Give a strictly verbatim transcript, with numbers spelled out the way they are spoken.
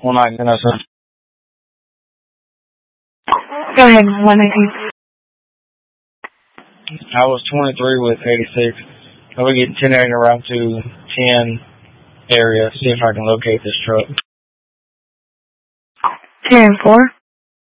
one nineteen, no, sir. Go ahead, one nineteen. I was twenty-three with eighty-six. I will get ten eighty around to ten area, see if I can locate this truck. ten four.